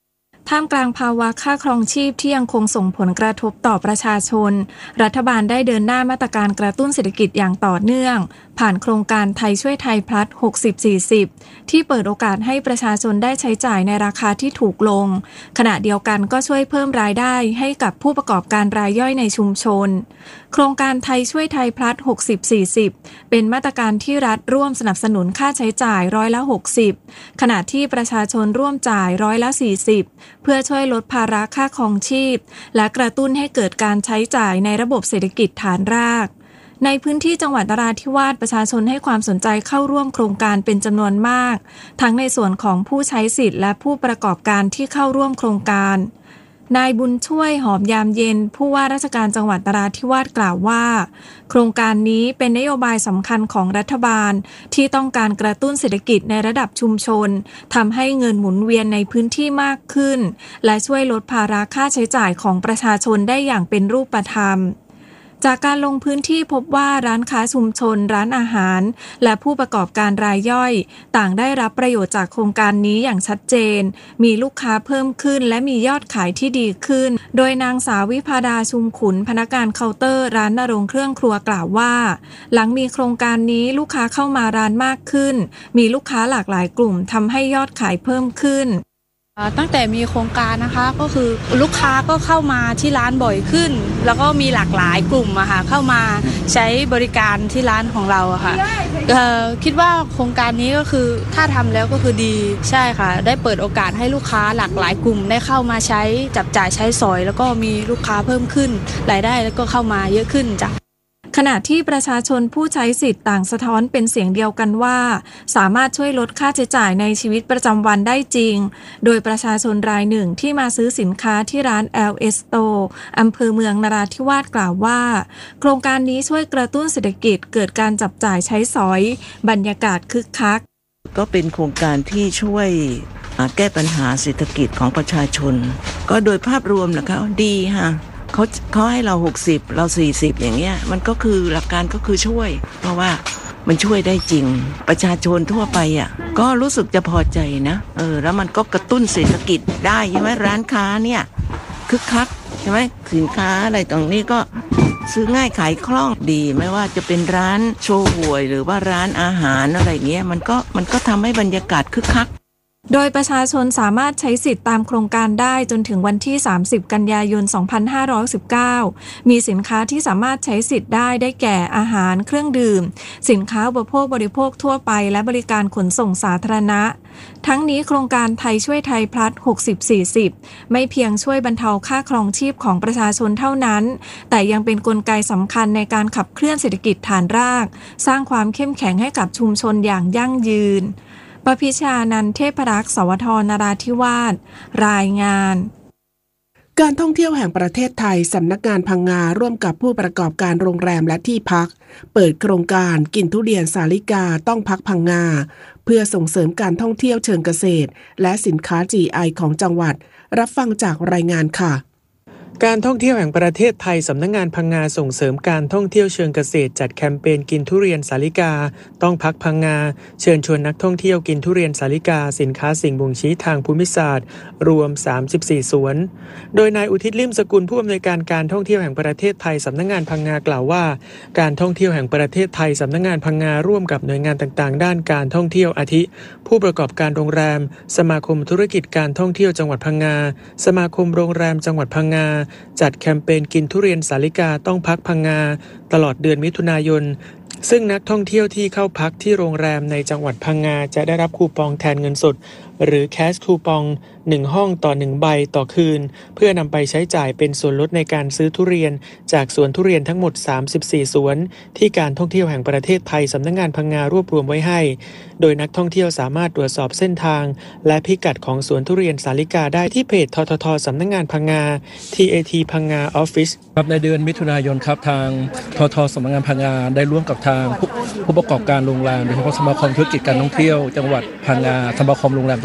ท่ามกลางภาวะค่าครองชีพที่ยังคงส่งผลกระทบต่อประชาชนรัฐบาลได้เดินหน้ามาตรการกระตุ้นเศรษฐกิจอย่างต่อเนื่องผ่านโครงการไทยช่วยไทยพลัส หกสิบ สี่สิบ ที่เปิดโอกาสให้ประชาชนได้ใช้จ่ายในราคาที่ถูกลงขณะเดียวกันก็ช่วยเพิ่มรายได้ให้กับผู้ประกอบการรายย่อยในชุมชนโครงการไทยช่วยไทยพลัส หกสิบ สี่สิบ เป็นมาตรการที่รัฐร่วมสนับสนุนค่าใช้จ่ายร้อยละหกสิบขณะที่ประชาชนร่วมจ่ายร้อยละสี่สิบเพื่อช่วยลดภาระค่าครองชีพและกระตุ้นให้เกิดการใช้จ่ายในระบบเศรษฐกิจฐานรากในพื้นที่จังหวัดนราธิวาสประชาชนให้ความสนใจเข้าร่วมโครงการเป็นจำนวนมากทั้งในส่วนของผู้ใช้สิทธิ์และผู้ประกอบการที่เข้าร่วมโครงการนายบุญช่วยหอมยามเย็นผู้ว่าราชการจังหวัดนราธิวาสกล่าวว่าโครงการนี้เป็นนโยบายสำคัญของรัฐบาลที่ต้องการกระตุ้นเศรษฐกิจในระดับชุมชนทำให้เงินหมุนเวียนในพื้นที่มากขึ้นและช่วยลดภาระค่าใช้จ่ายของประชาชนได้อย่างเป็นรูปธรรมจากการลงพื้นที่พบว่าร้านค้าชุมชนร้านอาหารและผู้ประกอบการรายย่อยต่างได้รับประโยชน์จากโครงการนี้อย่างชัดเจนมีลูกค้าเพิ่มขึ้นและมียอดขายที่ดีขึ้นโดยนางสาววิภาดาชุมขุนพนักงานเคาน์เตอร์ร้านนรงค์เครื่องครัวกล่าวว่าหลังมีโครงการนี้ลูกค้าเข้ามาร้านมากขึ้นมีลูกค้าหลากหลายกลุ่มทำให้ยอดขายเพิ่มขึ้นตั้งแต่มีโครงการนะคะก็คือลูกค้าก็เข้ามาที่ร้านบ่อยขึ้นแล้วก็มีหลากหลายกลุ่มอะค่ะเข้ามาใช้บริการที่ร้านของเราอะค่ะคิดว่าโครงการนี้ก็คือถ้าทำแล้วก็คือดีใช่ค่ะได้เปิดโอกาสให้ลูกค้าหลากหลายกลุ่มได้เข้ามาใช้จับจ่ายใช้สอยแล้วก็มีลูกค้าเพิ่มขึ้นรายได้แล้วก็เข้ามาเยอะขึ้นจ้ะขณะที่ประชาชนผู้ใช้สิทธิ์ต่างสะท้อนเป็นเสียงเดียวกันว่าสามารถช่วยลดค่าใช้จ่ายในชีวิตประจำวันได้จริงโดยประชาชนรายหนึ่งที่มาซื้อสินค้าที่ร้าน แอล เอส Store อำเภอเมืองนราธิวาสกล่าวว่าโครงการนี้ช่วยกระตุ้นเศรษฐกิจเกิดการจับจ่ายใช้สอยบรรยากาศคึกคักก็เป็นโครงการที่ช่วยแก้ปัญหาเศรษฐกิจของประชาชนก็โดยภาพรวมนะคะดีค่ะเขาเขาให้เราหกสิบเราสี่สิบอย่างเงี้ยมันก็คือหลักการก็คือช่วยเพราะว่ามันช่วยได้จริงประชาชนทั่วไปอ่ะก็รู้สึกจะพอใจนะเออแล้วมันก็กระตุ้นเศรษฐกิจได้ใช่ไหมร้านค้าเนี่ยคึกคักใช่ไหมสินค้าอะไรตรงนี้ก็ซื้อง่ายขายคล่องดีไม่ว่าจะเป็นร้านโชว์หวยหรือว่าร้านอาหารอะไรเงี้ยมันก็มันก็ทำให้บรรยากาศคึกคักโดยประชาชนสามารถใช้สิทธิ์ตามโครงการได้จนถึงวันที่สามสิบกันยายนสองพันห้าร้อยสิบเก้ามีสินค้าที่สามารถใช้สิทธิ์ได้ได้แก่อาหารเครื่องดื่มสินค้าอุปโภคบริโภคทั่วไปและบริการขนส่งสาธารณะทั้งนี้โครงการไทยช่วยไทยพลัส หกสิบ สี่สิบ ไม่เพียงช่วยบรรเทาค่าครองชีพของประชาชนเท่านั้นแต่ยังเป็นกลไกสำคัญในการขับเคลื่อนเศรษฐกิจฐานรากสร้างความเข้มแข็งให้กับชุมชนอย่างยั่งยืนปพิชานันท์เทพรักษ์สวทนราธิวาสรายงานการท่องเที่ยวแห่งประเทศไทยสำนักงานพังงาร่วมกับผู้ประกอบการโรงแรมและที่พักเปิดโครงการกินทุเรียนสาลิกาต้องพักพังงาเพื่อส่งเสริมการท่องเที่ยวเชิงเกษตรและสินค้า จี ไอ ของจังหวัดรับฟังจากรายงานค่ะการท่องเที่ยวแห่งประเทศไทยสำนักงานพังงาส่งเสริมการท่องเที่ยวเชิงเกษตรจัดแคมเปญกินทุเรียนสาลิกาต้องพักพังงาเชิญชวนนักท่องเที่ยวกินทุเรียนสาลิกาสินค้าสิ่งบ่งชี้ทางภูมิศาสตร์รวมสามสิบสี่สวนโดยนายอุทิศลิ่มสกุลผู้อำนวยการการท่องเที่ยวแห่งประเทศไทยสำนักงานพังงากล่าวว่าการท่องเที่ยวแห่งประเทศไทยสำนักงานพังงาร่วมกับหน่วยงานต่างๆด้านการท่องเที่ยวอาทิผู้ประกอบการโรงแรมสมาคมธุรกิจการท่องเที่ยวจังหวัดพังงาสมาคมโรงแรมจังหวัดพังงาจัดแคมเปญกินทุเรียนสาลิกาต้องพักพังงาตลอดเดือนมิถุนายนซึ่งนักท่องเที่ยวที่เข้าพักที่โรงแรมในจังหวัดพังงาจะได้รับคูปองแทนเงินสดหรือแคชคูปองหนึ่งห้องต่อหนึ่งใบต่อคืนเพื่อนำไปใช้จ่ายเป็นส่วนลดในการซื้อทุเรียนจากสวนทุเรียนทั้งหมดสามสิบสี่สวนที่การท่องเที่ยวแห่งประเทศไทยสำนักงานพังงารวบรวมไว้ให้โดยนักท่องเที่ยวสามารถตรวจสอบเส้นทางและพิกัดของสวนทุเรียนสาลิกาได้ที่เพจทททสำนักงานพังงา ที เอ ที พังงาออฟฟิศครับในเดือนมิถุนายนครับทางททสำนักงานพังงาได้ร่วมกับทางผู้ประกอบการโรงแรมโดยเฉพาะสมาคมธุรกิจการท่องเที่ยวจังหวัดพังงาสมาคมโรงแรมจังหวัด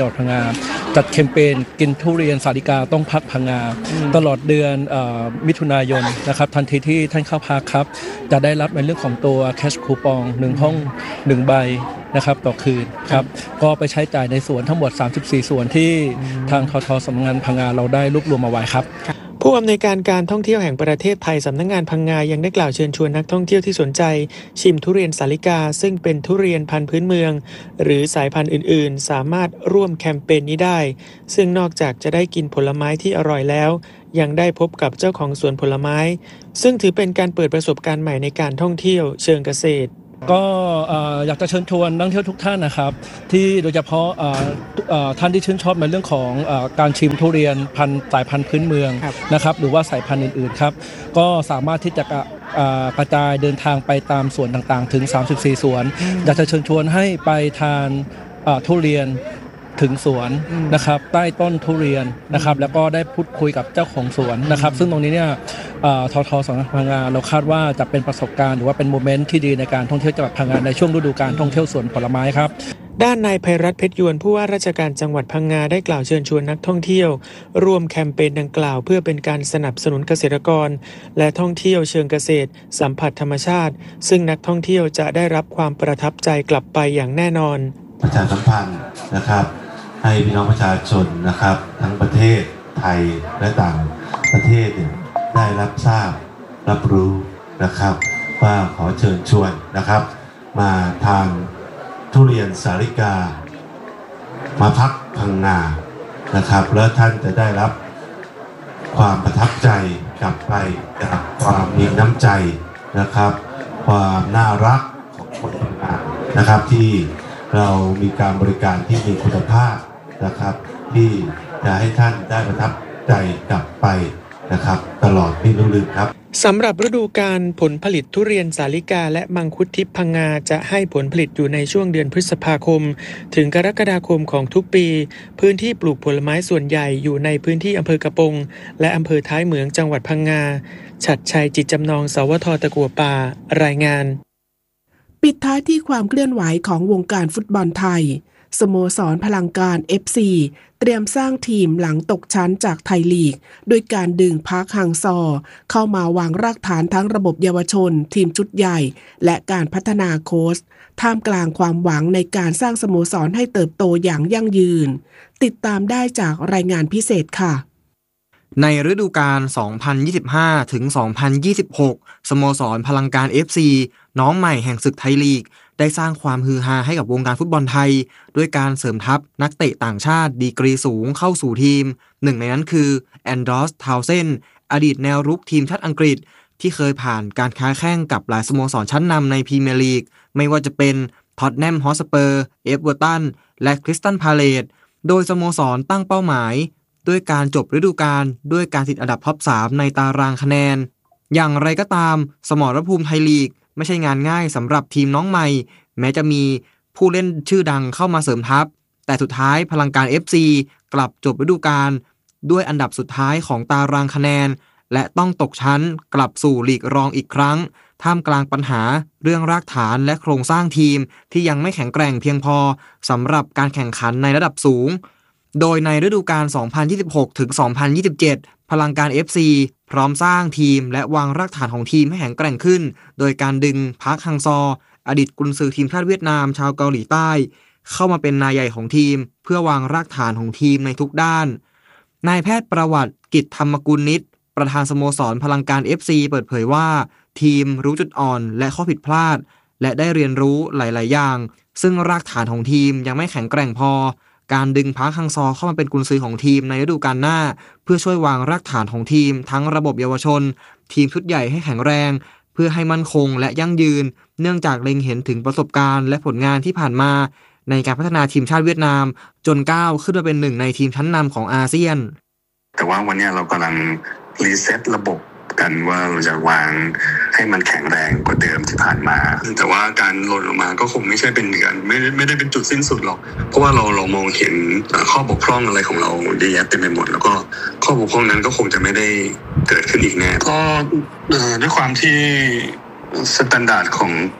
จังหวัดพังงาจัดแคมเปญกินทุเรียนสาลิกาต้องพักพังงาตลอดเดือนมิถุนายนนะครับทันทีที่ท่านเข้าพักครับจะได้รับในเรื่องของตัวแคชคูปองหนึ่งห้องหนึ่งใบนะครับต่อคืนครับก็ไปใช้จ่ายในสวนทั้งหมดสามสิบสี่สวนที่ทางททสำนักงานพังงาเราได้รวบรวมมาไว้ครับผู้อำนวยการการท่องเที่ยวแห่งประเทศไทยสำนักงานพังงายังได้กล่าวเชิญชวนนักท่องเที่ยวที่สนใจชิมทุเรียนสาลิกาซึ่งเป็นทุเรียนพันธุ์พื้นเมืองหรือสายพันธุ์อื่นๆสามารถร่วมแคมเปญนี้ได้ซึ่งนอกจากจะได้กินผลไม้ที่อร่อยแล้วยังได้พบกับเจ้าของสวนผลไม้ซึ่งถือเป็นการเปิดประสบการณ์ใหม่ในการท่องเที่ยวเชิงเกษตรก็อยากจะเชิญชวนนักท่องเที่ยวทุกท่านนะครับที่โดยเฉพาะท่านที่ชื่นชอบในเรื่องของการชิมทุเรียนพันธุ์สายพันธุ์พื้นเมืองนะครับหรือว่าสายพันธุ์อื่นๆครับก็สามารถที่จะกระจายเดินทางไปตามสวนต่างๆถึงสามสิบสี่สวนอยากจะเชิญชวนให้ไปทานทุเรียนถึงสวนนะครับใต้ต้นทุเรียนนะครับแล้วก็ได้พูดคุยกับเจ้าของสวนนะครับซึ่งตรงนี้เนี่ยททสำนักงานพังงาเราคาดว่าจะเป็นประสบการณ์หรือว่าเป็นโมเมนต์ที่ดีในการท่องเที่ยวจังหวัดพังงาในช่วงฤดูกาลท่องเที่ยวสวนผลไม้ครับด้านนายไพรัตน์เพชรยวนผู้ว่าราชการจังหวัดพังงาได้กล่าวเชิญชวนนักท่องเที่ยวร่วมแคมเปญดังกล่าวเพื่อเป็นการสนับสนุนเกษตรกรและท่องเที่ยวเชิงเกษตรสัมผัสธรรมชาติซึ่งนักท่องเที่ยวจะได้รับความประทับใจกลับไปอย่างแน่นอนประชาสัมพันธ์นะครับให้พี่น้องประชาชนนะครับทั้งประเทศไทยและต่างประเทศได้รับทราบรับรู้นะครับว่าขอเชิญชวนนะครับมาทานทุเรียนสาลิกามาพักพังงานะครับแล้วท่านจะได้รับความประทับใจกลับไปจากความมีน้ำใจนะครับความน่ารักของคนพังงานะครับที่เรามีการบริการที่มีคุณภาพนะครับที่จะให้ท่านได้ประทับใจกลับไปนะครับตลอดปีฤดูครับสำหรับฤดูกาลผลผลิตทุเรียนสาลิกาและมังคุดทิพย์พังงาจะให้ผลผลิตอยู่ในช่วงเดือนพฤษภาคมถึงกรกฎาคมของทุกปีพื้นที่ปลูกผลไม้ส่วนใหญ่อยู่ในพื้นที่อำเภอกระปงและอำเภอท้ายเหมืองจังหวัดพังงาฉัตรชัยจิตจำนองสวทตะกั่วป่ารายงานปิดท้ายที่ความเคลื่อนไหวของวงการฟุตบอลไทยสโมสรพลังการ เอฟ ซี เตรียมสร้างทีมหลังตกชั้นจากไทยลีกโดยการดึงพาร์คฮังซอเข้ามาวางรากฐานทั้งระบบเยาวชนทีมชุดใหญ่และการพัฒนาโค้ชท่ามกลางความหวังในการสร้างสโมสรให้เติบโตอย่างยั่งยืนติดตามได้จากรายงานพิเศษค่ะในฤดูกาล สองพันยี่สิบห้า ถึง สองพันยี่สิบหก สโมสรพลังการ เอฟ ซี น้องใหม่แห่งศึกไทยลีกได้สร้างความฮือฮาให้กับวงการฟุตบอลไทยด้วยการเสริมทัพนักเตะต่างชาติดีกรีสูงเข้าสู่ทีมหนึ่งในนั้นคือแอนดรอส ทาวเซนอดีตแนวรุกทีมชาติอังกฤษที่เคยผ่านการค้าแข่งกับหลายสโมสรชั้นนำในพรีเมียร์ลีกไม่ว่าจะเป็นท็อตแนมฮอตสเปอร์เอเวอร์ตันและคริสตัลพาเลซโดยสโมสรตั้งเป้าหมายด้วยการจบฤดูกาลด้วยการติดอันดับท็อปสามในตารางคะแนนอย่างไรก็ตามสมรภูมิไทยลีกไม่ใช่งานง่ายสำหรับทีมน้องใหม่แม้จะมีผู้เล่นชื่อดังเข้ามาเสริมทัพแต่สุดท้ายพลังการ เอฟ ซี กลับจบฤดูกาลด้วยอันดับสุดท้ายของตารางคะแนนและต้องตกชั้นกลับสู่ลีกรองอีกครั้งท่ามกลางปัญหาเรื่องรากฐานและโครงสร้างทีมที่ยังไม่แข็งแกร่งเพียงพอสำหรับการแข่งขันในระดับสูงโดยในฤดูกาล สองพันยี่สิบหก ถึง สองพันยี่สิบเจ็ด พลังการ เอฟ ซี พร้อมสร้างทีมและวางรากฐานของทีมให้แข็งแกร่งขึ้นโดยการดึงพาร์คฮังซออดีตกุนซือทีมชาติเวียดนามชาวเกาหลีใต้เข้ามาเป็นนายใหญ่ของทีมเพื่อวางรากฐานของทีมในทุกด้านนายแพทย์ประวัติกิจธรรมกุลนิตประธานสโมสรพลังการ เอฟ ซี เปิดเผยว่าทีมรู้จุดอ่อนและข้อผิดพลาดและได้เรียนรู้หลายๆอย่างซึ่งรากฐานของทีมยังไม่แข็งแกร่งพอการดึงพาร์คฮังซอเข้ามาเป็นกุนซือของทีมในฤดูกาลหน้าเพื่อช่วยวางรากฐานของทีมทั้งระบบเยาวชนทีมชุดใหญ่ให้แข็งแรงเพื่อให้มั่นคงและยั่งยืนเนื่องจากเล็งเห็นถึงประสบการณ์และผลงานที่ผ่านมาในการพัฒนาทีมชาติเวียดนามจนก้าวขึ้นมาเป็นหนึ่งในทีมชั้นนำของอาเซียนแต่ว่าวันนี้เรากำลังรีเซ็ตระบบกันว่าเราจะวางให้มันแข็งแรงกว่าเดิมที่ผ่านมาแต่ว่าการหล่นลงมาก็คงไม่ใช่เป็นการไม่ไม่ได้เป็นจุดสิ้นสุดหรอกเพราะว่าเราเรามองเห็นข้อบกพร่องอะไรของเราเยอะแยะเต็มไปหมดแล้วก็ข้อบกพร่องนั้นก็คงจะไม่ได้เกิดขึ้นอีกแน่ก็ด้วยความที่สแตนดาร์ดของ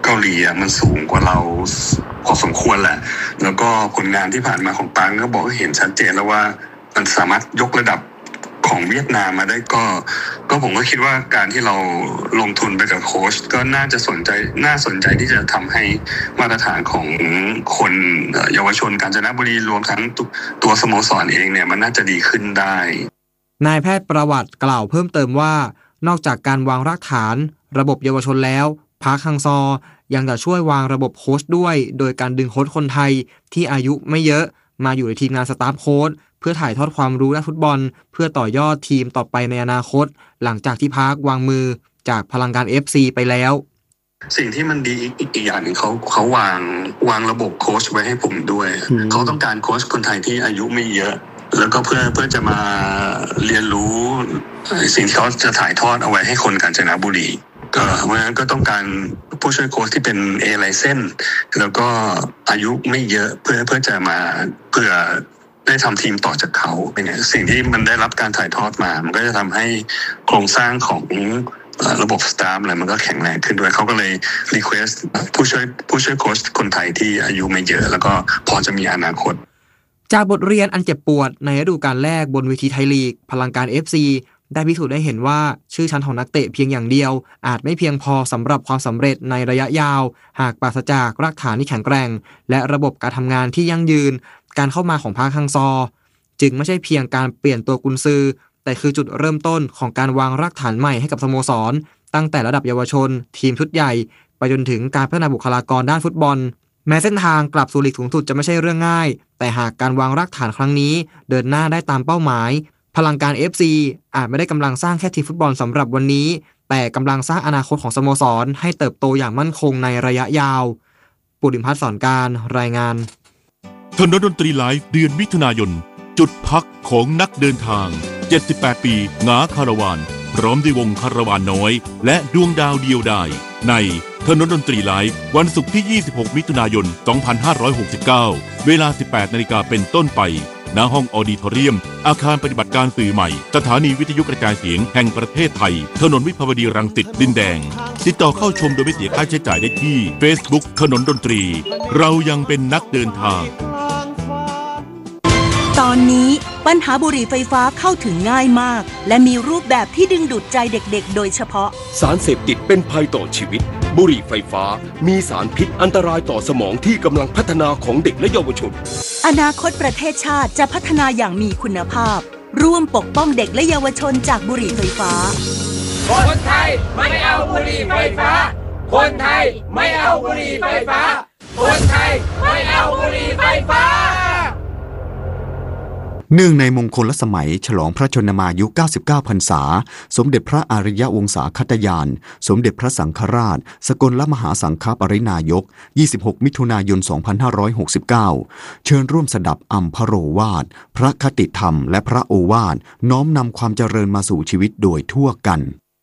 เกาหลีอ่ะมันสูงกว่าเราพอสมควรแหละแล้วก็ผลงานที่ผ่านมาของปังก็บอกให้เห็นชัดเจนแล้วว่ามันสามารถยกระดับของเวียดนามมาได้ก็ก็ผมก็คิดว่าการที่เราลงทุนไปกับโค้ชก็น่าจะสนใจน่าสนใจที่จะทำให้มาตรฐานของคนเยาวชนกาญจนบุรีรวมทั้งตัวสโมสรเองเนี่ยมันน่าจะดีขึ้นได้นายแพทย์ประวัติกล่าวเพิ่มเติมว่านอกจากการวางรากฐานระบบเยาวชนแล้วพาร์คฮังซอยังจะช่วยวางระบบโค้ชด้วยโดยการดึงโค้ชคนไทยที่อายุไม่เยอะมาอยู่ในทีมงานสตาฟโค้ชเพื่อถ่ายทอดความรู้ด้านฟุตบอลเพื่อต่อยอดทีมต่อไปในอนาคตหลังจากที่พาร์ควางมือจากพลังการ เอฟ ซี ไปแล้วสิ่งที่มันดีอีกอีกอย่างหนึ่งเขาเขาวางวางระบบโค้ชไว้ให้ผมด้วยเขาต้องการโค้ชคนไทยที่อายุไม่เยอะแล้วก็เพื่อเพื่อจะมาเรียนรู้สิ่งที่เขาจะถ่ายทอดเอาไว้ให้คนกาญจนบุรีก็เพราะฉะนั้นก็ต้องการผู้ช่วยโค้ชที่เป็น A license แล้วก็อายุไม่เยอะเพื่อเพื่อจะมาเพื่อได้ทำทีมต่อจากเขาเนี่ยสิ่งที่มันได้รับการถ่ายทอดมามันก็จะทำให้โครงสร้างของระบบสตาฟอะไรมันก็แข็งแรงขึ้นด้วยเขาก็เลยรีเควสผู้ช่วยผู้ช่วยโค้ชคนไทยที่อายุไม่เยอะแล้วก็พอจะมีอนาคตจากบทเรียนอันเจ็บปวดในฤดูกาลแรกบนเวทีไทยลีกพลังการ เอฟ ซี ได้พิสูจน์ได้เห็นว่าชื่อชั้นของนักเตะเพียงอย่างเดียวอาจไม่เพียงพอสำหรับความสำเร็จในระยะยาวหากปราศจากรากฐานที่แข็งแกร่งและระบบการทำงานที่ยั่งยืนการเข้ามาของพาร์คฮังซอจึงไม่ใช่เพียงการเปลี่ยนตัวกุนซือแต่คือจุดเริ่มต้นของการวางรากฐานใหม่ให้กับสโมสรตั้งแต่ระดับเยาวชนทีมชุดใหญ่ไปจนถึงการพัฒนาบุคลากรด้านฟุตบอลแม้เส้นทางกลับสู่ลีกสูงสุดจะไม่ใช่เรื่องง่ายแต่หากการวางรากฐานครั้งนี้เดินหน้าได้ตามเป้าหมายพลังการ เอฟ ซี อาจไม่ได้กำลังสร้างแค่ทีมฟุตบอลสำหรับวันนี้แต่กำลังสร้างอนาคตของสโมสรให้เติบโตอย่างมั่นคงในระยะยาวปุริมพัฒน์สอนการรายงานถนนดนตรีไลฟ์เดือนมิถุนายนจุดพักของนักเดินทางเจ็ดสิบแปดปีหงาคาราวานพร้อมด้วยวงคาราวานน้อยและดวงดาวเดียวดายในถนนดนตรีไลฟ์วันศุกร์ที่ยี่สิบหกมิถุนายนสองพันห้าร้อยหกสิบเก้าเวลา สิบแปดนาฬิกาเป็นต้นไปณห้องออดิทอเรียมอาคารปฏิบัติการสื่อใหม่สถานีวิทยุกระจายเสียงแห่งประเทศไทยถนนวิภาวดีรังสิตดินแดงติดต่อเข้าชมโดยไม่เสียค่าใช้จ่ายได้ที่ Facebook ถนนดนตรีเรายังเป็นนักเดินทางตอนนี้ปัญหาบุหรี่ไฟฟ้าเข้าถึงง่ายมากและมีรูปแบบที่ดึงดูดใจเด็กๆโดยเฉพาะสารเสพติดเป็นภัยต่อชีวิตบุหรี่ไฟฟ้ามีสารพิษอันตรายต่อสมองที่กำลังพัฒนาของเด็กและเยาวชนอนาคตประเทศชาติจะพัฒนาอย่างมีคุณภาพร่วมปกป้องเด็กและเยาวชนจากบุหรี่ไฟฟ้าคนไทยไม่เอาบุหรี่ไฟฟ้าคนไทยไม่เอาบุหรี่ไฟฟ้าคนไทยไม่เอาบุหรี่ไฟฟ้าเนื่องในมงคลสมัยฉลองพระชนมายุ เก้าสิบเก้า พรรษาสมเด็จพระอริยวงศาคตยานสมเด็จพระสังฆราชสกลมหาสังฆปรินายกยี่สิบหกมิถุนายนสองพันห้าร้อยหกสิบเก้าเชิญร่วมสดับอัมพโรวาทพระคติธรรมและพระโอวาทน้อมนำความเจริญมาสู่ชีวิตโดยทั่วกัน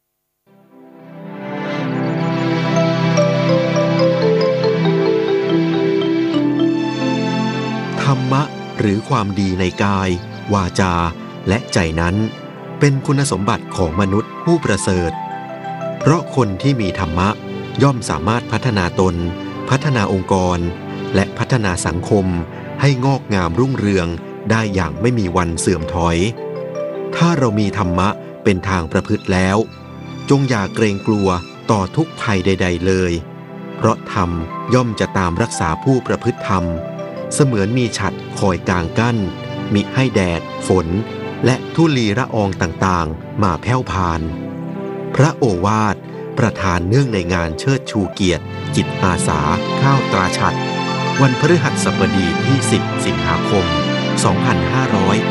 ธรรมะหรือความดีในกายวาจาและใจนั้นเป็นคุณสมบัติของมนุษย์ผู้ประเสริฐเพราะคนที่มีธรรมะย่อมสามารถพัฒนาตนพัฒนาองค์กรและพัฒนาสังคมให้งอกงามรุ่งเรืองได้อย่างไม่มีวันเสื่อมถอยถ้าเรามีธรรมะเป็นทางประพฤติแล้วจงอย่าเกรงกลัวต่อทุกภัยใดๆเลยเพราะธรรมย่อมจะตามรักษาผู้ประพฤติธรรมเสมือนมีฉัตรคอยกางกั้นมิให้แดดฝนและธุลีละอองต่างๆมาแผ่วพานพระโอวาทประธานเนื่องในงานเชิดชูเกียรติจิตอาสาข้าวตราฉัตรวันพฤหัสบดีที่สิบสิงหาคมสองพันห้าร้อย